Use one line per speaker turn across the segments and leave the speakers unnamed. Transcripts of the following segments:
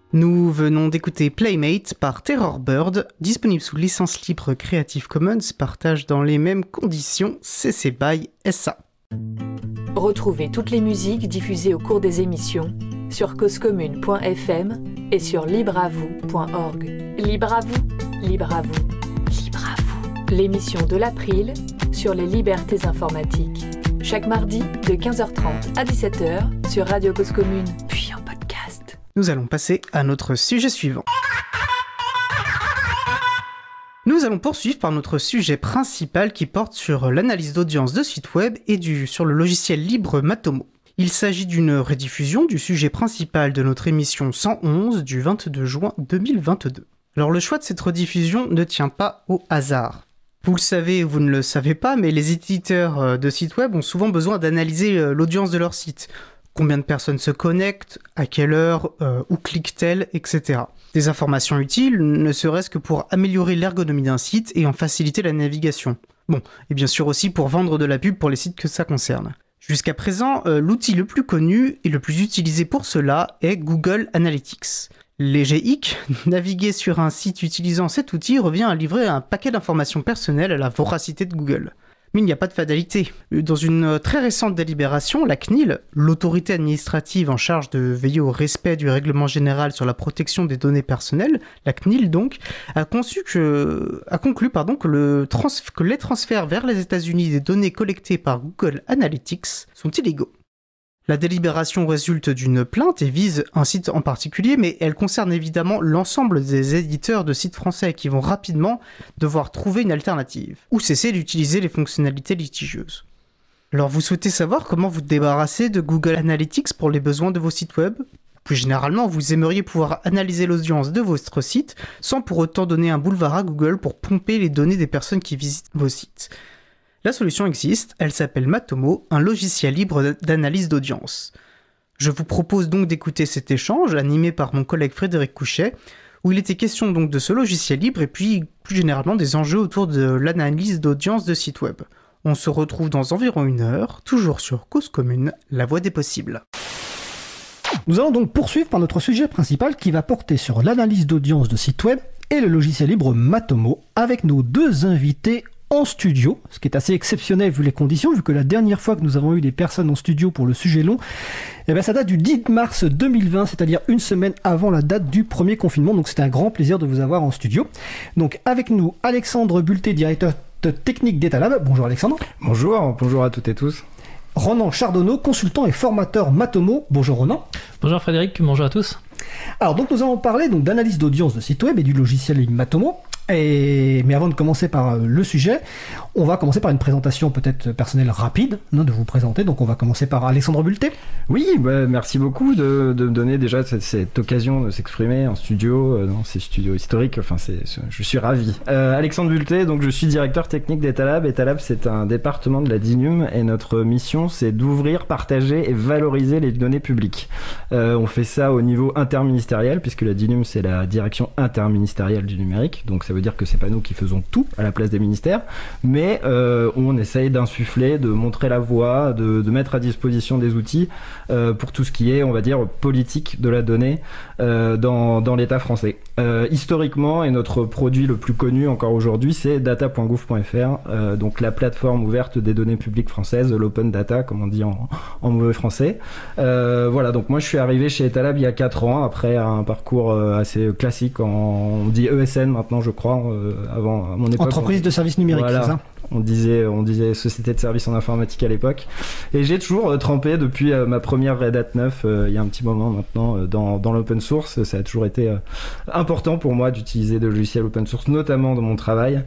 Nous venons d'écouter Playmate par Terrorbird, disponible sous licence libre Creative Commons, partage dans les mêmes conditions CC BY SA.
Retrouvez toutes les musiques diffusées au cours des émissions sur causecommune.fm et sur libreavou.org. Libre à vous, libre à vous, libre à vous. L'émission de l'April sur les libertés informatiques. Chaque mardi de 15h30 à 17h sur Radio Cause Commune, puis en podcast.
Nous allons passer à notre sujet suivant. Nous allons poursuivre par notre sujet principal qui porte sur l'analyse d'audience de sites web et sur le logiciel libre Matomo. Il s'agit d'une rediffusion du sujet principal de notre émission 111 du 22 juin 2022. Alors le choix de cette rediffusion ne tient pas au hasard. Vous le savez ou vous ne le savez pas, mais les éditeurs de sites web ont souvent besoin d'analyser l'audience de leur site. Combien de personnes se connectent, à quelle heure, où cliquent-elles, etc. Des informations utiles, ne serait-ce que pour améliorer l'ergonomie d'un site et en faciliter la navigation. Bon, et bien sûr aussi pour vendre de la pub pour les sites que ça concerne. Jusqu'à présent, l'outil le plus connu et le plus utilisé pour cela est Google Analytics. Léger hic, naviguer sur un site utilisant cet outil revient à livrer un paquet d'informations personnelles à la voracité de Google. Mais il n'y a pas de fatalité. Dans une très récente délibération, la CNIL, l'autorité administrative en charge de veiller au respect du règlement général sur la protection des données personnelles, la CNIL donc, a conclu que les transferts vers les États-Unis des données collectées par Google Analytics sont illégaux. La délibération résulte d'une plainte et vise un site en particulier, mais elle concerne évidemment l'ensemble des éditeurs de sites français qui vont rapidement devoir trouver une alternative, ou cesser d'utiliser les fonctionnalités litigieuses. Alors vous souhaitez savoir comment vous débarrasser de Google Analytics pour les besoins de vos sites web ? Plus généralement, vous aimeriez pouvoir analyser l'audience de votre site sans pour autant donner un boulevard à Google pour pomper les données des personnes qui visitent vos sites. La solution existe, elle s'appelle Matomo, un logiciel libre d'analyse d'audience. Je vous propose donc d'écouter cet échange animé par mon collègue Frédéric Couchet, où il était question donc de ce logiciel libre et puis plus généralement des enjeux autour de l'analyse d'audience de sites web. On se retrouve dans environ 1 heure, toujours sur Cause Commune, la voie des possibles.
Nous allons donc poursuivre par notre sujet principal qui va porter sur l'analyse d'audience de sites web et le logiciel libre Matomo, avec nos 2 invités en studio, ce qui est assez exceptionnel vu les conditions, vu que la dernière fois que nous avons eu des personnes en studio pour le sujet long, ça date du 10 mars 2020, c'est-à-dire 1 semaine avant la date du premier confinement, donc c'était un grand plaisir de vous avoir en studio. Donc avec nous, Alexandre Bulté, directeur technique d'Etalab. Bonjour Alexandre.
Bonjour à toutes et tous.
Ronan Chardonneau, consultant et formateur Matomo. Bonjour Ronan.
Bonjour Frédéric, bonjour à tous.
Alors donc nous allons parler d'analyse d'audience de site web et du logiciel Matomo. Mais avant de commencer par le sujet, on va commencer par une présentation peut-être personnelle rapide de vous présenter. Donc on va commencer par Alexandre Bulté.
Oui, merci beaucoup de me donner déjà cette occasion de s'exprimer en studio, dans ces studios historiques. Je suis ravi. Alexandre Bulté, donc je suis directeur technique d'Etalab. Etalab, c'est un département de la DINUM et notre mission, c'est d'ouvrir, partager et valoriser les données publiques. On fait ça au niveau interministériel, puisque la DINUM, c'est la direction interministérielle du numérique. Donc ça veut dire que c'est pas nous qui faisons tout à la place des ministères, mais on essaye d'insuffler, de montrer la voie, de mettre à disposition des outils pour tout ce qui est, on va dire, politique de la donnée dans l'État français. Historiquement, et notre produit le plus connu encore aujourd'hui, c'est data.gouv.fr, donc la plateforme ouverte des données publiques françaises, l'open data, comme on dit en mauvais français. Voilà, donc moi je suis arrivé chez Etalab il y a 4 ans, après un parcours assez classique, on dit ESN maintenant je crois, avant à mon époque.
Entreprise de services numériques,
voilà.
C'est ça ?
On disait société de services en informatique à l'époque. Et j'ai toujours trempé depuis ma première Red Hat 9, il y a un petit moment maintenant, dans l'open source. Ça a toujours été important pour moi d'utiliser des logiciels open source, notamment dans mon travail.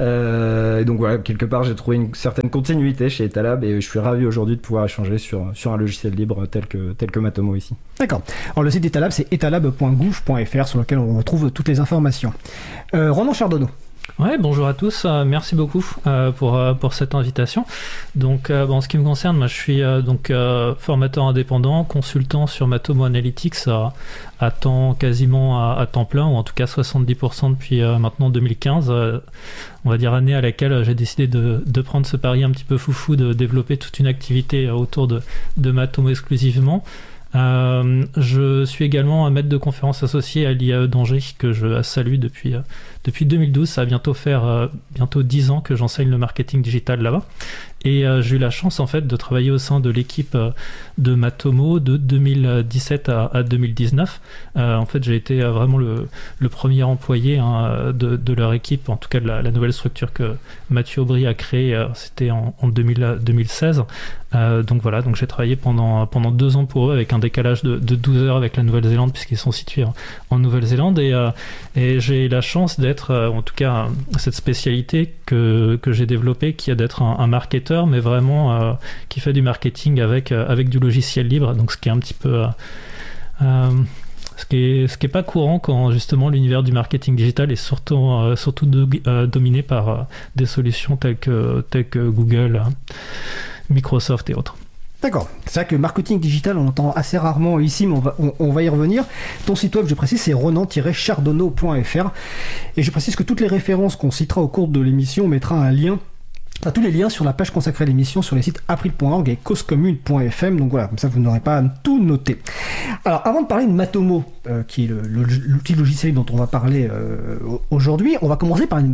Et donc voilà, quelque part, j'ai trouvé une certaine continuité chez Etalab et je suis ravi aujourd'hui de pouvoir échanger sur un logiciel libre tel que Matomo ici.
D'accord. Alors le site d'Etalab, c'est etalab.gouv.fr sur lequel on retrouve toutes les informations. Ronan Chardonneau.
Ouais, bonjour à tous, merci beaucoup pour cette invitation. Donc en ce qui me concerne, moi je suis formateur indépendant, consultant sur Matomo Analytics à temps quasiment à temps plein, ou en tout cas 70% depuis maintenant 2015, on va dire année à laquelle j'ai décidé de prendre ce pari un petit peu foufou, de développer toute une activité autour de Matomo exclusivement. Je suis également un maître de conférence associé à l'IAE d'Angers que je salue depuis 2012. Ça va bientôt faire bientôt 10 ans que j'enseigne le marketing digital là-bas. Et j'ai eu la chance en fait de travailler au sein de l'équipe de Matomo de 2017 à 2019. En fait, j'ai été vraiment le premier employé de leur équipe, en tout cas de la nouvelle structure que Mathieu Aubry a créée. C'était en 2016. Donc voilà, donc j'ai travaillé pendant 2 ans pour eux avec un décalage de 12 heures avec la Nouvelle-Zélande puisqu'ils sont situés en Nouvelle-Zélande et j'ai la chance d'être, en tout cas cette spécialité que j'ai développée qui est d'être un marketeur mais vraiment qui fait du marketing avec du logiciel libre, donc ce qui est un petit peu ce qui est pas courant quand justement l'univers du marketing digital est surtout dominé par des solutions telles que Google, Microsoft et autres.
D'accord. C'est vrai que marketing digital, on entend assez rarement ici, mais on va y revenir. Ton site web, je précise, c'est renan-chardonneau.fr. Et je précise que toutes les références qu'on citera au cours de l'émission, on mettra un lien. T'as tous les liens sur la page consacrée à l'émission sur les sites april.org et causecommune.fm, donc voilà, comme ça vous n'aurez pas à tout noter. Alors avant de parler de Matomo, qui est l'outil logiciel dont on va parler aujourd'hui, on va commencer par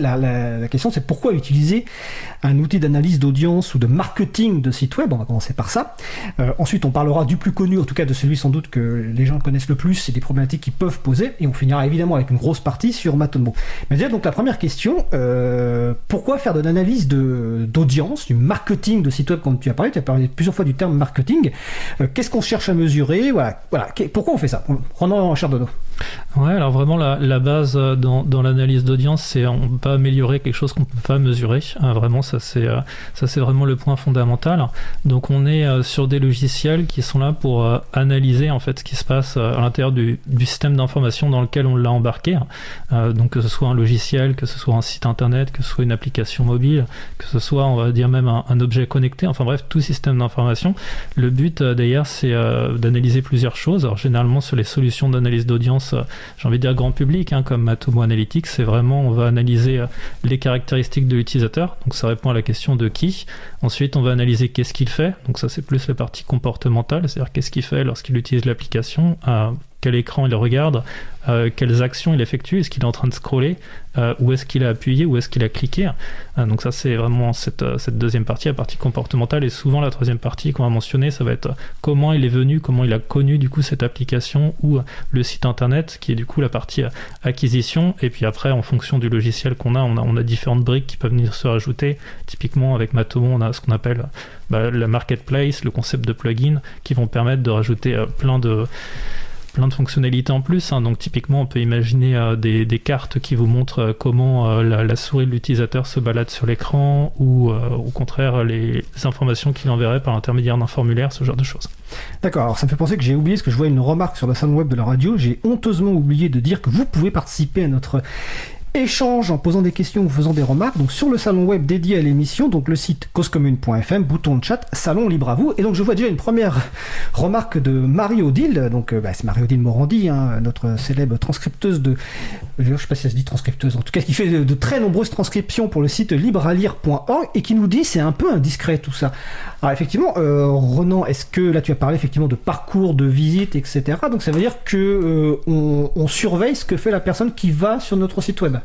la question, c'est pourquoi utiliser un outil d'analyse d'audience ou de marketing de site web. On va commencer par ça. Ensuite on parlera du plus connu, en tout cas de celui sans doute que les gens connaissent le plus et des problématiques qu'ils peuvent poser, et on finira évidemment avec une grosse partie sur Matomo. Mais déjà donc la première question, pourquoi faire de l'analyse d'audience, du marketing de site web comme tu as parlé plusieurs fois du terme marketing. Qu'est-ce qu'on cherche à mesurer, voilà. Pourquoi on fait ça? Renan Chardonneau.
Ouais, alors vraiment la base dans l'analyse d'audience, c'est on ne peut pas améliorer quelque chose qu'on ne peut pas mesurer. Vraiment, ça c'est vraiment le point fondamental. Donc on est sur des logiciels qui sont là pour analyser en fait ce qui se passe à l'intérieur du système d'information dans lequel on l'a embarqué. Donc que ce soit un logiciel, que ce soit un site internet, que ce soit une application mobile, que ce soit, on va dire, même un objet connecté, enfin bref, tout système d'information. Le but d'ailleurs, c'est d'analyser plusieurs choses. Alors généralement sur les solutions d'analyse d'audience, j'ai envie de dire grand public, comme Matomo Analytics, c'est vraiment, on va analyser les caractéristiques de l'utilisateur, donc ça répond à la question de qui. Ensuite, on va analyser qu'est-ce qu'il fait, donc ça c'est plus la partie comportementale, c'est-à-dire qu'est-ce qu'il fait lorsqu'il utilise l'application, quel écran il regarde, quelles actions il effectue, est-ce qu'il est en train de scroller, où est-ce qu'il a appuyé, où est-ce qu'il a cliqué. Donc ça c'est vraiment cette deuxième partie, la partie comportementale, et souvent la troisième partie qu'on va mentionner, ça va être comment il est venu, comment il a connu du coup cette application ou le site internet, qui est du coup la partie acquisition. Et puis après, en fonction du logiciel qu'on a, on a différentes briques qui peuvent venir se rajouter. Typiquement avec Matomo, on a ce qu'on appelle la marketplace, le concept de plugin, qui vont permettre de rajouter plein de fonctionnalités en plus. Donc typiquement on peut imaginer des cartes qui vous montrent comment la souris de l'utilisateur se balade sur l'écran, ou au contraire les informations qu'il enverrait par l'intermédiaire d'un formulaire, ce genre de choses.
D'accord, alors ça me fait penser que j'ai oublié, parce que je vois une remarque sur le salon web de la radio, j'ai honteusement oublié de dire que vous pouvez participer à notre échange en posant des questions ou faisant des remarques, donc sur le salon web dédié à l'émission, donc le site causecommune.fm, bouton de chat, salon libre à vous. Et donc je vois déjà une première remarque de Marie-Odile, donc c'est Marie-Odile Morandi, notre célèbre transcripteuse je sais pas si ça se dit transcripteuse, en tout cas qui fait de très nombreuses transcriptions pour le site librealire.org, et qui nous dit c'est un peu indiscret tout ça. Alors effectivement, Renan, est-ce que là tu as parlé effectivement de parcours, de visite, etc. Donc ça veut dire que on surveille ce que fait la personne qui va sur notre site web.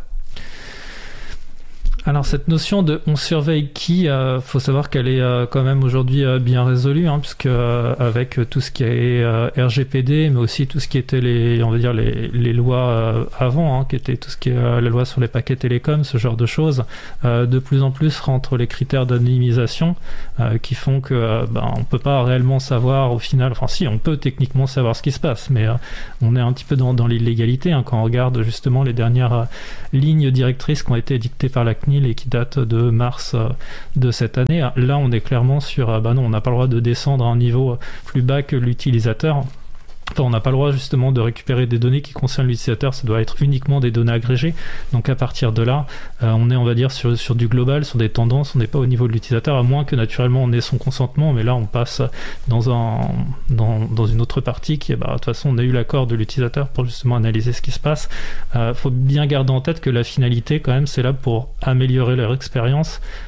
Alors cette notion de on surveille qui, faut savoir qu'elle est quand même aujourd'hui bien résolue, puisque avec tout ce qui est RGPD, mais aussi tout ce qui était les lois avant, qui était tout ce qui est la loi sur les paquets télécoms, ce genre de choses, de plus en plus rentrent les critères d'anonymisation qui font que on peut pas réellement savoir au final, enfin si, on peut techniquement savoir ce qui se passe, mais on est un petit peu dans l'illégalité quand on regarde justement les dernières lignes directrices qui ont été édictées par la CNIL et qui date de mars de cette année. Là, on est clairement sur non, on n'a pas le droit de descendre à un niveau plus bas que l'utilisateur. Enfin, on n'a pas le droit justement de récupérer des données qui concernent l'utilisateur, ça doit être uniquement des données agrégées. Donc à partir de là, on est, on va dire, sur du global, sur des tendances, on n'est pas au niveau de l'utilisateur, à moins que naturellement on ait son consentement, mais là on passe dans une autre partie qui est, de toute façon on a eu l'accord de l'utilisateur pour justement analyser ce qui se passe. Faut bien garder en tête que la finalité quand même, c'est là pour améliorer leur expérience,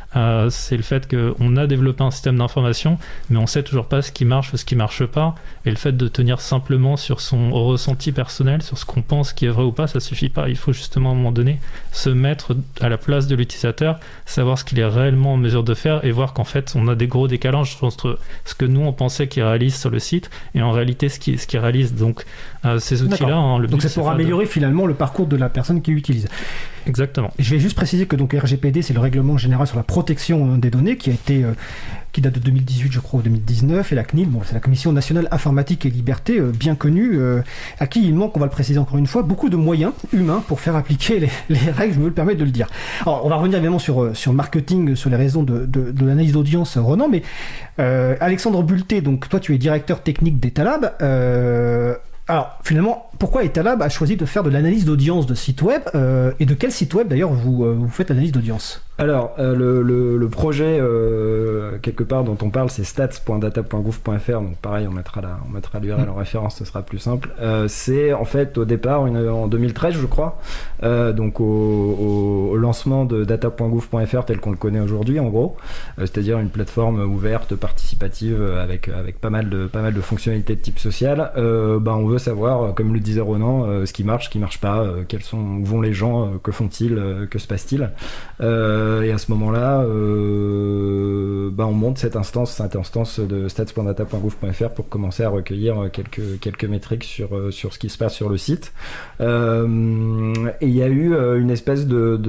c'est le fait qu'on a développé un système d'information, mais on sait toujours pas ce qui marche ou ce qui marche pas, et le fait de tenir simplement sur son ressenti personnel, sur ce qu'on pense qui est vrai ou pas, ça suffit pas. Il faut justement à un moment donné se mettre à la place de l'utilisateur, savoir ce qu'il est réellement en mesure de faire et voir qu'en fait on a des gros décalages entre ce que nous on pensait qu'il réalise sur le site et en réalité ce qu'il réalise. Donc ces outils-là, le but,
donc c'est pour améliorer finalement le parcours de la personne qui l'utilise.
Exactement.
Je vais juste préciser que donc RGPD, c'est le règlement général sur la protection des données qui date de 2018 je crois ou 2019, et la CNIL, c'est la Commission nationale informatique et liberté, bien connue, à qui il manque, on va le préciser encore une fois, beaucoup de moyens humains pour faire appliquer les règles, je me permets de le dire. Alors on va revenir évidemment sur le marketing, sur les raisons de l'analyse d'audience, Ronan, mais Alexandre Bulté, donc toi tu es directeur technique d'Etalab. Alors, finalement, pourquoi Etalab a choisi de faire de l'analyse d'audience de sites web, et de quel site web d'ailleurs vous faites l'analyse d'audience ?
Alors, le projet, quelque part, dont on parle, c'est stats.data.gouv.fr, donc pareil, on mettra l'URL en référence, ce sera plus simple. C'est en fait, au départ, en 2013, je crois, donc au lancement de data.gouv.fr tel qu'on le connaît aujourd'hui, en gros, c'est-à-dire une plateforme ouverte, participative, avec pas mal de fonctionnalités de type social. On veut savoir, comme le disait Ronan, ce qui marche pas, où vont les gens, que font-ils, que se passe-t-il. Et à ce moment-là, on monte cette instance de stats.data.gouv.fr pour commencer à recueillir quelques métriques sur ce qui se passe sur le site. Et il y a eu une espèce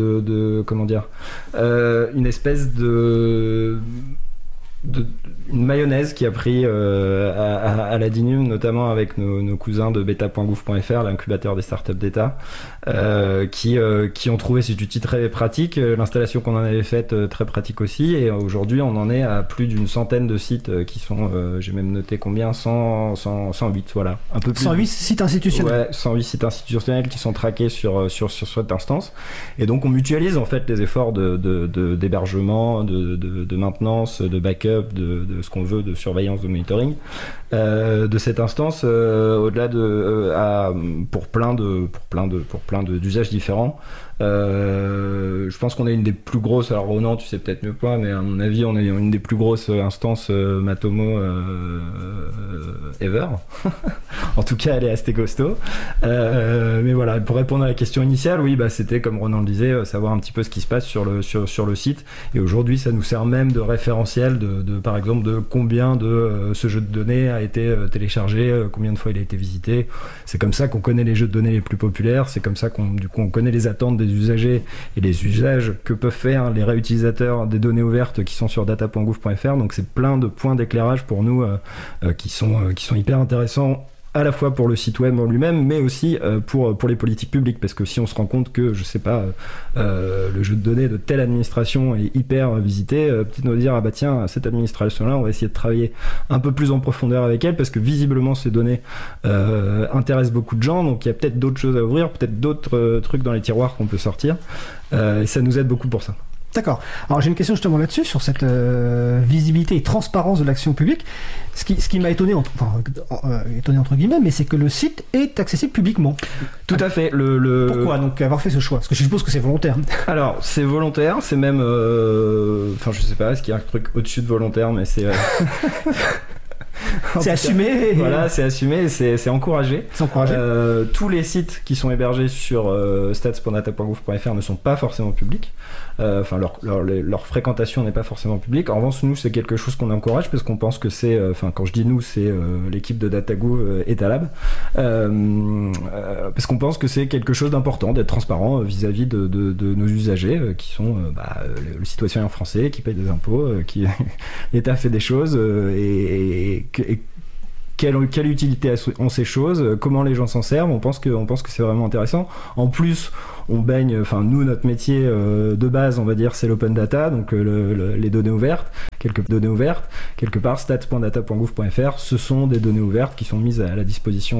une mayonnaise qui a pris à l'Adinium, notamment avec nos cousins de beta.gouv.fr, l'incubateur des startups d'État, qui ont trouvé cet outil très pratique, l'installation qu'on en avait faite très pratique aussi, et aujourd'hui on en est à plus d'une centaine de sites qui sont, j'ai même noté combien, 108, voilà, un peu plus.
108 sites institutionnels.
Ouais, 108 sites institutionnels qui sont traqués sur cette instance, et donc on mutualise en fait les efforts d'hébergement, de maintenance, de backup, de ce qu'on veut, de surveillance, de monitoring de cette instance, au-delà pour plein d'usages différents. Je pense qu'on est une des plus grosses, alors Ronan tu sais peut-être mieux pas, mais à mon avis on est une des plus grosses instances Matomo ever. En tout cas elle est assez costaud, mais voilà, pour répondre à la question initiale, oui, c'était comme Ronan le disait, savoir un petit peu ce qui se passe sur le site, et aujourd'hui ça nous sert même de référentiel par exemple de combien de ce jeu de données a été téléchargé, combien de fois il a été visité. C'est comme ça qu'on connaît les jeux de données les plus populaires, c'est comme ça qu'on connaît les attentes des usagers et les usages que peuvent faire les réutilisateurs des données ouvertes qui sont sur data.gouv.fr. Donc c'est plein de points d'éclairage pour nous qui sont hyper intéressants, à la fois pour le site web en lui-même, mais aussi pour les politiques publiques, parce que si on se rend compte que, je sais pas, le jeu de données de telle administration est hyper visité, peut-être nous dire, tiens, cette administration-là, on va essayer de travailler un peu plus en profondeur avec elle, parce que visiblement ces données intéressent beaucoup de gens, donc il y a peut-être d'autres choses à ouvrir, peut-être d'autres trucs dans les tiroirs qu'on peut sortir, et ça nous aide beaucoup pour ça.
D'accord. Alors j'ai une question justement là-dessus, sur cette visibilité et transparence de l'action publique. Ce qui m'a étonné, étonné entre guillemets, mais c'est que le site est accessible publiquement.
Tout à fait.
Pourquoi donc avoir fait ce choix ? Parce que je suppose que c'est volontaire.
Alors c'est volontaire, c'est même... je sais pas, est-ce qu'il y a un truc au-dessus de volontaire, mais c'est...
C'est assumé.
Voilà, c'est assumé, c'est encouragé.
C'est encouragé.
Tous les sites qui sont hébergés sur stats.data.gouv.fr ne sont pas forcément publics. Leur fréquentation n'est pas forcément publique. En revanche, nous, c'est quelque chose qu'on encourage parce qu'on pense que c'est, quand je dis nous, c'est l'équipe de DataGouv et Etalab, parce qu'on pense que c'est quelque chose d'important d'être transparent vis-à-vis de nos usagers qui sont le citoyen français qui paye des impôts, qui l'État fait des choses et quelle utilité ont ces choses, comment les gens s'en servent. On pense que c'est vraiment intéressant. En plus, on baigne, nous, notre métier de base, on va dire, c'est l'open data, donc les données ouvertes, quelques données ouvertes. Quelque part, stats.data.gouv.fr, ce sont des données ouvertes qui sont mises à la disposition